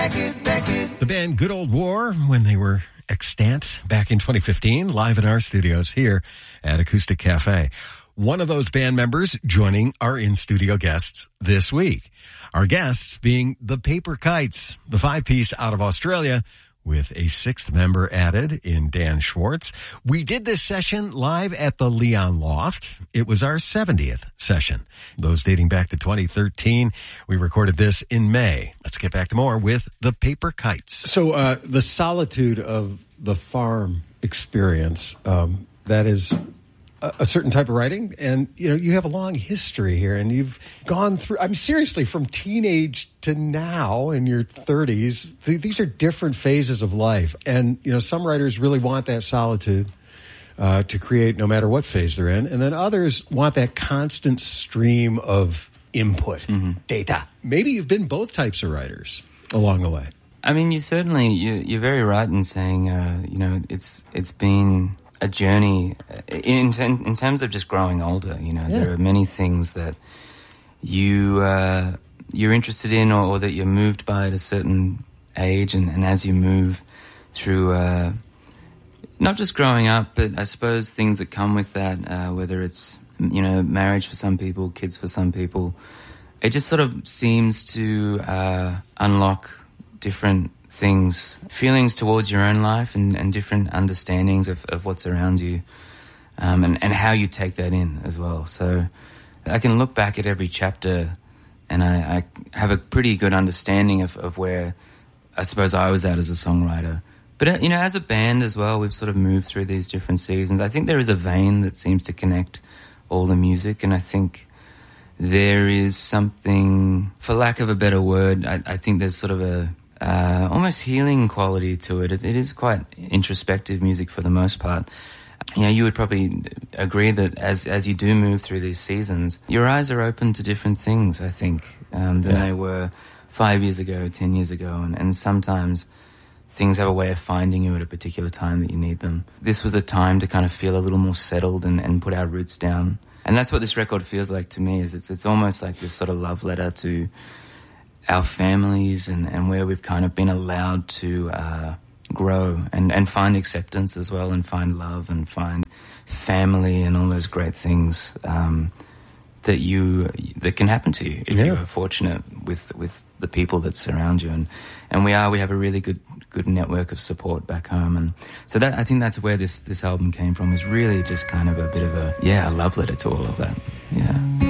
The band Good Old War, when they were extant back in 2015, live in our studios here at Acoustic Cafe. One of those band members joining our in-studio guests this week. Our guests being the Paper Kites, the five-piece out of Australia, with a sixth member added in Dan Schwartz. We did this session live at the Leon Loft. It was our 70th session. Those dating back to 2013. We recorded this in May. Let's get back to more with the Paper Kites. So the solitude of the farm experience, that is a certain type of writing, and you have a long history here, and you've gone through, seriously, from teenage to now in your 30s, these are different phases of life, and some writers really want that solitude to create no matter what phase they're in, and then others want that constant stream of input, data. Maybe you've been both types of writers along the way. I mean, you're very right in saying, it's been a journey in terms of just growing older. There are many things that you're interested in or that you're moved by at a certain age, and as you move through not just growing up, but I suppose things that come with that, whether it's marriage for some people, kids for some people, it just sort of seems to unlock different things, feelings towards your own life, and different understandings of what's around you, and how you take that in as well. So I can look back at every chapter and I have a pretty good understanding of where I suppose I was at as a songwriter. But, as a band as well, we've sort of moved through these different seasons. I think there is a vein that seems to connect all the music, and I think there is something, for lack of a better word, I think there's sort of a almost healing quality to it. It is quite introspective music for the most part. You would probably agree that as you do move through these seasons, your eyes are open to different things, I think, than they were 5 years ago, 10 years ago. And sometimes things have a way of finding you at a particular time that you need them. This was a time to kind of feel a little more settled and put our roots down. And that's what this record feels like to me, is it's almost like this sort of love letter to our families and where we've kind of been allowed to grow and find acceptance as well, and find love and find family and all those great things that can happen to you if you are fortunate with the people that surround you. And we have a really good network of support back home. And so that, I think that's where this album came from, is really just kind of a bit of a love letter to all of that. Yeah.